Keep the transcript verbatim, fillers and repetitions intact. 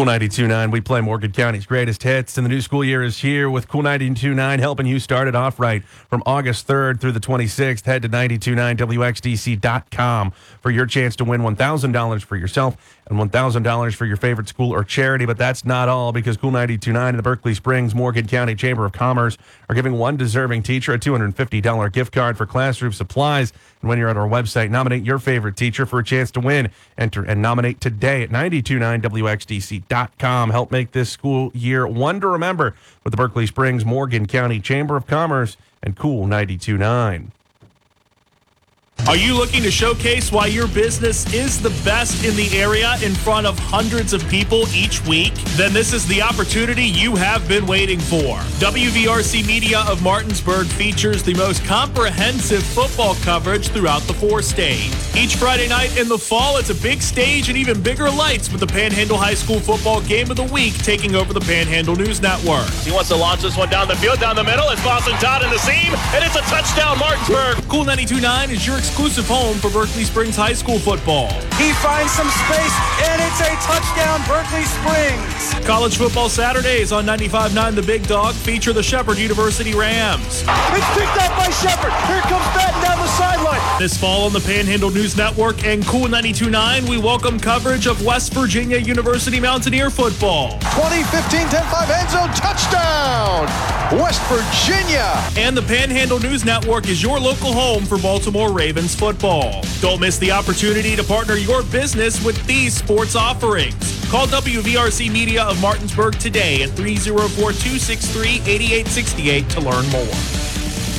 Cool ninety-two point nine, we play Morgan County's greatest hits, and the new school year is here with Cool ninety-two point nine helping you start it off right. From August third through the twenty-sixth, head to ninety-two point nine W X D C dot com for your chance to win one thousand dollars for yourself and one thousand dollars for your favorite school or charity. But that's not all, because Cool ninety-two point nine and the Berkeley Springs Morgan County Chamber of Commerce are giving one deserving teacher a two hundred fifty dollars gift card for classroom supplies. And when you're at our website, nominate your favorite teacher for a chance to win. Enter and nominate today at ninety-two point nine W X D C dot com. Help make this school year one to remember with the Berkeley Springs Morgan County Chamber of Commerce and Cool ninety-two point nine. Are you looking to showcase why your business is the best in the area in front of hundreds of people each week? Then this is the opportunity you have been waiting for. W V R C Media of Martinsburg features the most comprehensive football coverage throughout the four states. Each Friday night in the fall, it's a big stage and even bigger lights with the Panhandle High School football game of the week taking over the Panhandle News Network. He wants to launch this one down the field, down the middle. It's Boston Todd in the seam, and it's a touchdown, Martinsburg. Cool ninety-two point nine is your exclusive home for Berkeley Springs High School football. He finds some space, and it's a touchdown, Berkeley Springs. College football Saturdays on ninety-five point nine The Big Dog feature the Shepherd University Rams. It's picked up by Shepherd. Here comes Batten down the sideline. This fall on the Panhandle News Network and Cool ninety-two point nine, we welcome coverage of West Virginia University Mountaineer football. twenty fifteen ten five end zone touchdown, West Virginia. And the Panhandle News Network is your local home for Baltimore Ravens football. Don't miss the opportunity to partner your business with these sports offerings. Call W V R C Media of Martinsburg today at three oh four, two six three, eight eight six eight to learn more.